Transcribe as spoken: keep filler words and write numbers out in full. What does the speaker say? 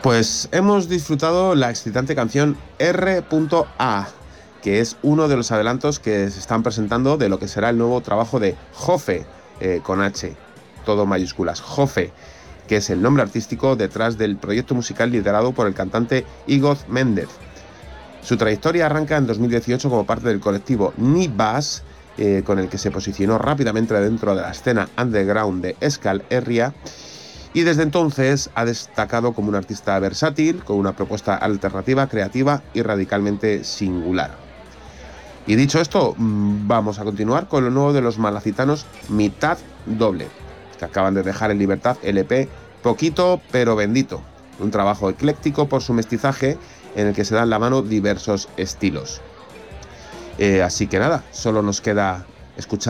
Pues hemos disfrutado la excitante canción R A, que es uno de los adelantos que se están presentando de lo que será el nuevo trabajo de Jofe, eh, con H, todo mayúsculas, Jofe, que es el nombre artístico detrás del proyecto musical liderado por el cantante Igor Méndez. Su trayectoria arranca en dos mil dieciocho como parte del colectivo Nibas, eh, con el que se posicionó rápidamente dentro de la escena underground de Euskal Herria, y desde entonces ha destacado como un artista versátil, con una propuesta alternativa, creativa y radicalmente singular. Y dicho esto, vamos a continuar con lo nuevo de los malacitanos Mitad Doble, que acaban de dejar en libertad el E P Poquito pero Bendito, un trabajo ecléctico por su mestizaje en el que se dan la mano diversos estilos. Eh, así que nada, solo nos queda escuchar